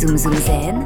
Zoom Zoom Zen,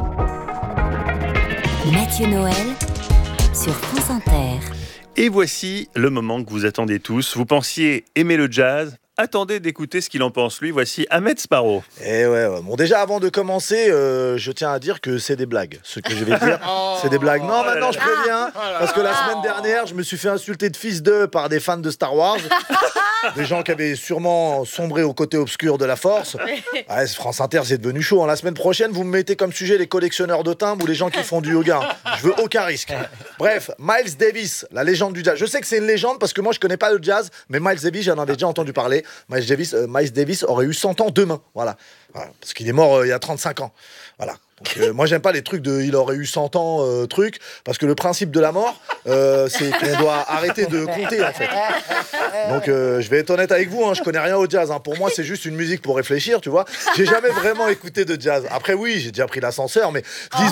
Mathieu Noël sur France Inter. Et voici le moment que vous attendez tous. Vous pensiez aimer le jazz ? Attendez d'écouter ce qu'il en pense lui. Voici Ahmed Sparrow. Eh ouais. Bon, déjà avant de commencer, je tiens à dire que c'est des blagues. Ce que je vais dire, c'est des blagues. Non, maintenant je préviens, parce que la semaine dernière, je me suis fait insulter de fils d'eux par des fans de Star Wars. Des gens qui avaient sûrement sombré au côté obscur de la force. Ouais, France Inter, c'est devenu chaud. La semaine prochaine, vous me mettez comme sujet les collectionneurs de timbres ou les gens qui font du yoga. Je veux aucun risque. Bref, Miles Davis, la légende du jazz. Je sais que c'est une légende parce que moi, je connais pas le jazz, mais Miles Davis, j'en avais déjà entendu parler. Miles Davis aurait eu 100 ans demain. Voilà. Parce qu'il est mort il y a 35 ans. Voilà. Donc, moi, j'aime pas les trucs de il aurait eu 100 ans, parce que le principe de la mort, c'est qu'on doit arrêter de compter, en fait. Donc, je vais être honnête avec vous, je connais rien au jazz. Pour moi, c'est juste une musique pour réfléchir, tu vois. J'ai jamais vraiment écouté de jazz. Après, oui, j'ai déjà pris l'ascenseur, mais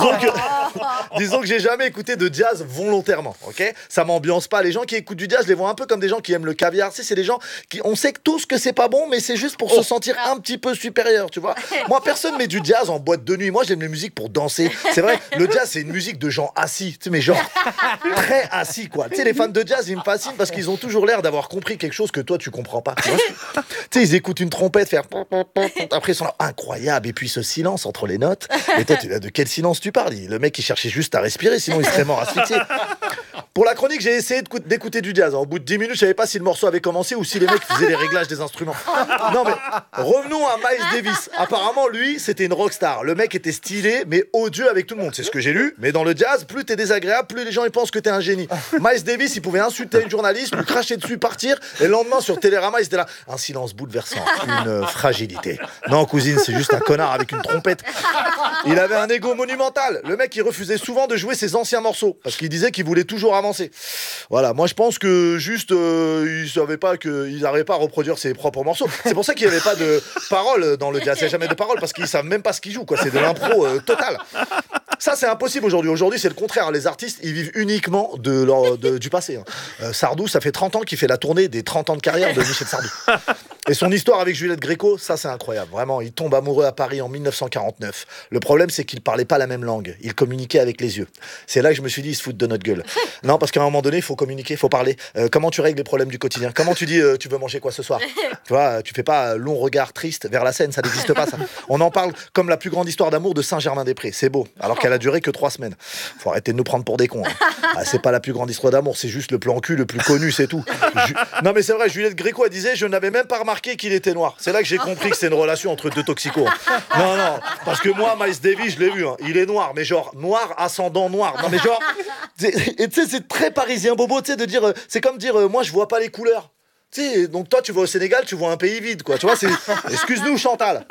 disons que j'ai jamais écouté de jazz volontairement, ok ? Ça m'ambiance pas. Les gens qui écoutent du jazz, je les vois un peu comme des gens qui aiment le caviar. Tu sais, c'est des gens qui, on sait que tous que c'est pas bon, mais c'est juste pour se sentir un petit peu supérieur, tu vois. Moi, personne met du jazz en boîte de nuit. Moi, j'aime les musiques pour danser. C'est vrai, le jazz, c'est une musique de gens assis, tu sais, mais genre très assis, quoi. Tu sais, les fans de jazz, ils me fascinent parce qu'ils ont toujours l'air d'avoir compris quelque chose que toi, tu comprends pas. Tu sais, ils écoutent une trompette faire après, ils sont là, incroyable. Et puis ce silence entre les notes. Et toi, de quel silence tu parles ? Le mec, il cherchait juste à respirer, sinon il serait mort asphyxié. Pour la chronique, j'ai essayé d'écouter du jazz. Au bout de 10 minutes, je savais pas si le morceau avait commencé ou si les mecs faisaient les réglages des instruments. Non, mais revenons à Miles Davis. Apparemment, lui, c'était une rockstar. Le mec était stylé, mais odieux avec tout le monde. C'est ce que j'ai lu. Mais dans le jazz, plus t'es désagréable, plus les gens ils pensent que t'es un génie. Miles Davis, il pouvait insulter une journaliste, lui cracher dessus, partir. Et le lendemain, sur Télérama, il était là. Un silence bouleversant, une fragilité. Non, cousine, c'est juste un connard avec une trompette. Il avait un ego monumental. Le mec, il refusait souvent de jouer ses anciens morceaux parce qu'il disait qu'il voulait toujours avancer. Voilà, moi je pense que juste il savait pas qu'ils n'arrivaient pas à reproduire ses propres morceaux. C'est pour ça qu'il n'y avait pas de paroles dans le jazz. Il n'y a jamais de paroles parce qu'ils savent même pas ce qu'ils jouent, quoi. C'est de l'impro total. Ça, c'est impossible aujourd'hui. Aujourd'hui, c'est le contraire. Les artistes, ils vivent uniquement du passé. Sardou, ça fait 30 ans qu'il fait la tournée des 30 ans de carrière de Michel Sardou. Et son histoire avec Juliette Gréco, ça, c'est incroyable. Vraiment, il tombe amoureux à Paris en 1949. Le problème, c'est qu'ils ne parlaient pas la même langue. Ils communiquaient avec les yeux. C'est là que je me suis dit, ils se foutent de notre gueule. Non, parce qu'à un moment donné, il faut communiquer, il faut parler. Comment tu règles les problèmes du quotidien ? Comment tu dis, tu veux manger quoi ce soir ? Tu vois, tu fais pas long regard triste vers la Seine, ça n'existe pas, ça. On en parle comme la plus grande histoire d'amour de Saint-Germain-des-Prés. C'est beau, alors qu'elle a duré que 3 semaines. Faut arrêter de nous prendre pour des cons. C'est pas la plus grande histoire d'amour, c'est juste le plan cul le plus connu, c'est tout. Non, mais c'est vrai, Juliette Gréco, elle disait, je n'avais même pas remarqué qu'il était noir. C'est là que j'ai compris que c'est une relation entre deux toxicos. Non, parce que moi, Miles Davis, je l'ai vu, il est noir, mais genre noir ascendant noir. Non, mais genre, et tu sais, c'est très parisien bobo, tu sais, de dire, c'est comme dire, moi, je vois pas les couleurs. Tu sais, donc toi, tu vas au Sénégal, tu vois un pays vide, quoi. Tu vois, c'est excuse-nous, Chantal.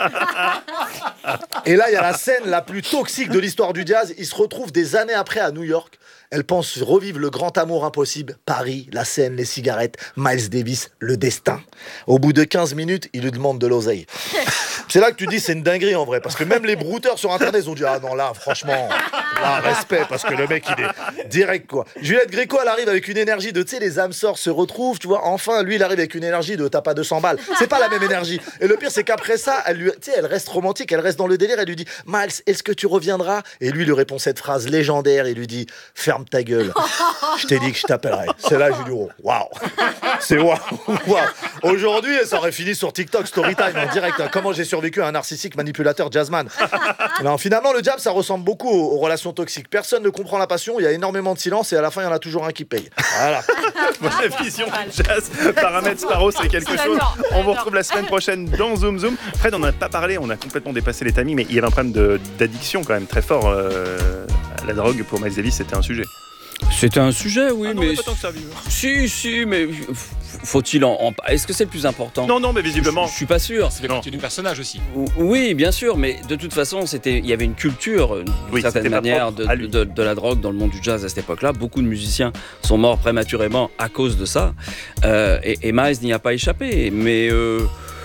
Et là, il y a la scène la plus toxique de l'histoire du jazz. Ils se retrouvent des années après à New York. Elle pense revivre le grand amour impossible. Paris, la scène, les cigarettes, Miles Davis, le destin. Au bout de 15 minutes, il lui demande de l'oseille. C'est là que tu dis c'est une dinguerie en vrai, parce que même les brouteurs sur internet ont dit ah non là franchement, là respect parce que le mec il est direct quoi. Juliette Gréco elle arrive avec une énergie de tu sais les âmes sœurs se retrouvent, tu vois, enfin lui il arrive avec une énergie de t'as pas 200 balles, c'est pas la même énergie. Et le pire c'est qu'après ça elle reste romantique, elle reste dans le délire, elle lui dit Miles est-ce que tu reviendras ? Et lui lui répond cette phrase légendaire, il lui dit ferme ta gueule, je t'ai dit que je t'appellerai. C'est là je lui dis waouh, c'est waouh. Aujourd'hui ça aurait fini sur TikTok Storytime en direct, comment j'ai survécu à un narcissique manipulateur jazzman. Non, finalement, le jazz, ça ressemble beaucoup aux relations toxiques. Personne ne comprend la passion, il y a énormément de silence et à la fin, il y en a toujours un qui paye. Voilà. La vision du jazz par Ahmed Sparrow, c'est quelque chose. On vous retrouve la semaine prochaine dans Zoom Zoom. Fred, on n'en a pas parlé, on a complètement dépassé les tamis, mais il y avait un problème d'addiction quand même très fort. La drogue pour Miles Davis, c'était un sujet. C'était un sujet, oui, non, mais... pas tant que ça, Si, mais faut-il en... Est-ce que c'est le plus important ? Non, mais visiblement... Je suis pas sûr. C'est le du personnage aussi. Oui, bien sûr, mais de toute façon, il y avait une culture, d'une certaine manière, de la drogue dans le monde du jazz à cette époque-là. Beaucoup de musiciens sont morts prématurément à cause de ça. Et Miles n'y a pas échappé, mais...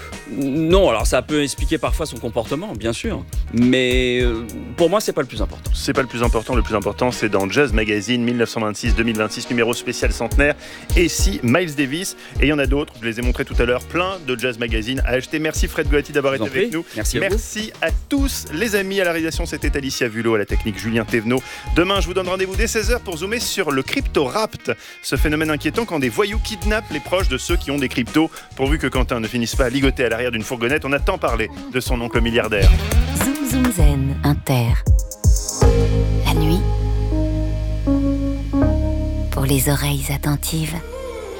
Non, alors ça peut expliquer parfois son comportement, bien sûr, mais pour moi, c'est pas le plus important. C'est pas le plus important. Le plus important, c'est dans Jazz Magazine 1926-2026, numéro spécial centenaire. Et si Miles Davis, et il y en a d'autres, je les ai montrés tout à l'heure, plein de Jazz Magazine à acheter. Merci Fred Goati d'avoir été avec nous. Merci à tous les amis. À la réalisation, c'était Alicia Vulot, à la technique Julien Thévenot. Demain, je vous donne rendez-vous dès 16h pour zoomer sur le crypto-rapt, ce phénomène inquiétant quand des voyous kidnappent les proches de ceux qui ont des cryptos, pourvu que Quentin ne finisse pas ligoté à l'arrière d'une fourgonnette. On a tant parlé de son oncle milliardaire. Zoom Zoom Zen Inter. La nuit, pour les oreilles attentives.